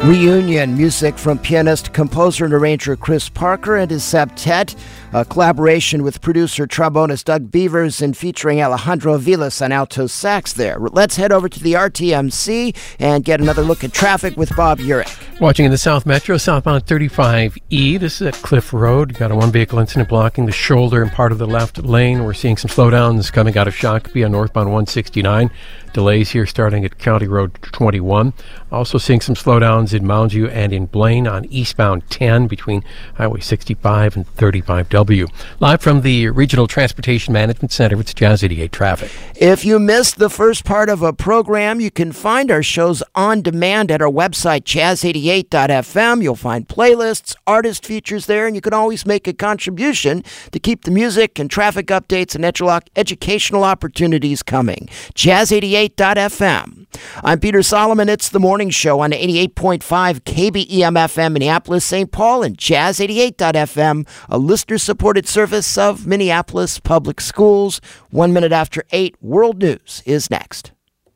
Reunion music from pianist, composer, and arranger Chris Parker and his septet, a collaboration with producer trombonist Doug Beavers and featuring Alejandro Vilas on alto sax there. Let's head over to the RTMC and get another look at traffic with Bob Urich. Watching in the South Metro, southbound 35E. This is at Cliff Road. Got a one-vehicle incident blocking the shoulder and part of the left lane. We're seeing some slowdowns coming out of Shakopee on northbound 169. Delays here starting at County Road 21. Also seeing some slowdowns in Mounds View and in Blaine on eastbound 10 between Highway 65 and 35W. Live from the Regional Transportation Management Center, it's Jazz 88 Traffic. If you missed the first part of a program, you can find our shows on demand at our website, jazz88.fm. You'll find playlists, artist features there, and you can always make a contribution to keep the music and traffic updates and educational opportunities coming. Jazz88.fm. I'm Peter Solomon. It's the morning show on 88.5 KBEM-FM Minneapolis, St. Paul, and Jazz88.fm, a listener-supported service of Minneapolis Public Schools. 1 minute after 8, World News is next.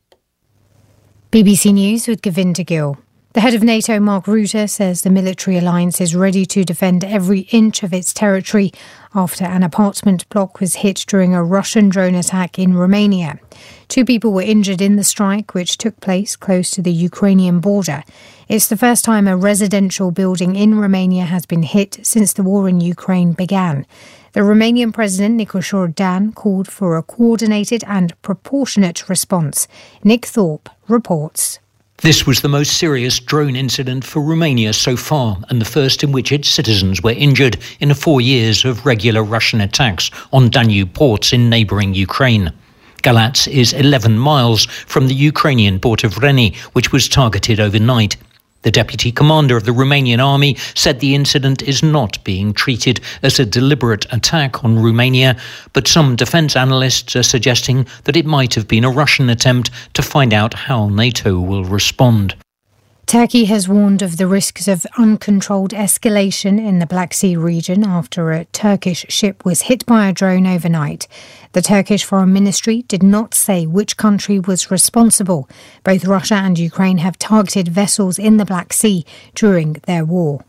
BBC News with Govinda Gill. The head of NATO, Mark Rutte, says the military alliance is ready to defend every inch of its territory after an apartment block was hit during a Russian drone attack in Romania. 2 people were injured in the strike, which took place close to the Ukrainian border. It's the first time a residential building in Romania has been hit since the war in Ukraine began. The Romanian President, Nicolae Dan, called for a coordinated and proportionate response. Nick Thorpe reports. This was the most serious drone incident for Romania so far, and the first in which its citizens were injured in 4 years of regular Russian attacks on Danube ports in neighbouring Ukraine. Galatz is 11 miles from the Ukrainian port of Reni, which was targeted overnight. The deputy commander of the Romanian army said the incident is not being treated as a deliberate attack on Romania, but some defence analysts are suggesting that it might have been a Russian attempt to find out how NATO will respond. Turkey has warned of the risks of uncontrolled escalation in the Black Sea region after a Turkish ship was hit by a drone overnight. The Turkish Foreign Ministry did not say which country was responsible. Both Russia and Ukraine have targeted vessels in the Black Sea during their war.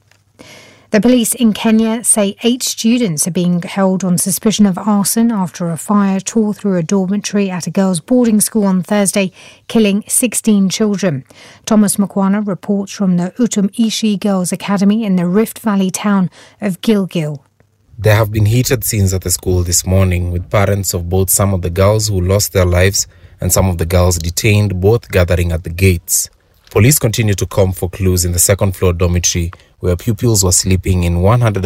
The police in Kenya say 8 students are being held on suspicion of arson after a fire tore through a dormitory at a girls' boarding school on Thursday, killing 16 children. Thomas Mkwana reports from the Utum Ishi Girls' Academy in the Rift Valley town of Gilgil. There have been heated scenes at the school this morning, with parents of both some of the girls who lost their lives and some of the girls detained, both gathering at the gates. Police continue to comb for clues in the second-floor dormitory, where pupils were sleeping in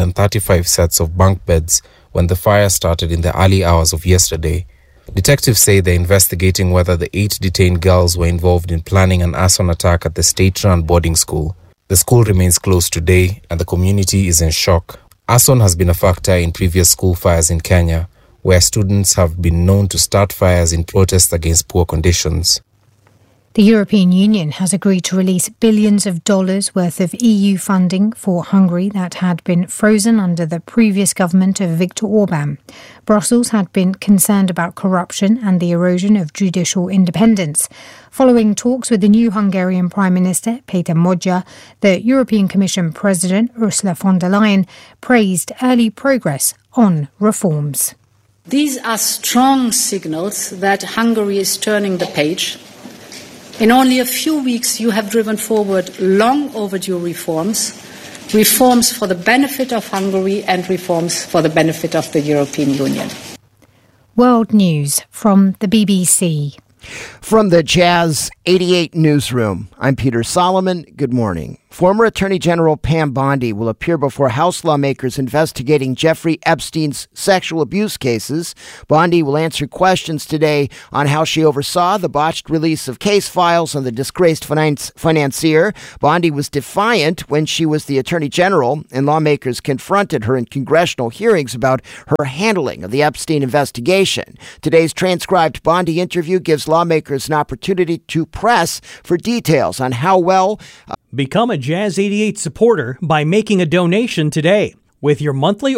135 sets of bunk beds when the fire started in the early hours of yesterday. Detectives say they're investigating whether the 8 detained girls were involved in planning an arson attack at the state-run boarding school. The school remains closed today, and the community is in shock. Arson has been a factor in previous school fires in Kenya, where students have been known to start fires in protest against poor conditions. The European Union has agreed to release billions of dollars worth of EU funding for Hungary that had been frozen under the previous government of Viktor Orban. Brussels had been concerned about corruption and the erosion of judicial independence. Following talks with the new Hungarian Prime Minister, Péter Magyar, the European Commission President, Ursula von der Leyen, praised early progress on reforms. These are strong signals that Hungary is turning the page. In only a few weeks, you have driven forward long overdue reforms for the benefit of Hungary and reforms for the benefit of the European Union. World News from the BBC. From the Jazz 88 newsroom, I'm Peter Solomon. Good morning. Former Attorney General Pam Bondi will appear before House lawmakers investigating Jeffrey Epstein's sexual abuse cases. Bondi will answer questions today on how she oversaw the botched release of case files on the disgraced financier. Bondi was defiant when she was the Attorney General, and lawmakers confronted her in congressional hearings about her handling of the Epstein investigation. Today's transcribed Bondi interview gives lawmakers an opportunity to press for details on how well Become a Jazz 88 supporter by making a donation today. With your monthly